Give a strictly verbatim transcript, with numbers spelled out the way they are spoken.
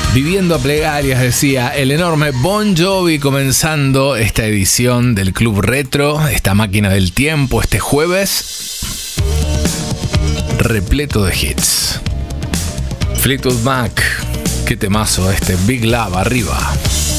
Viviendo a plegarias, decía el enorme Bon Jovi, comenzando esta edición del Club Retro, esta máquina del tiempo, este jueves repleto de hits. Fleetwood Mac, qué temazo este Big Love, arriba.